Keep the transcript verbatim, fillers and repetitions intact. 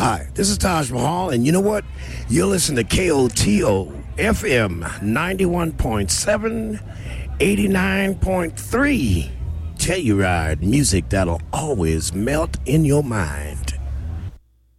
Hi, this is Taj Mahal, and you know what? You're listening to K O T O F M ninety-one point seven, eighty-nine point three. Telluride, music that'll always melt in your mind.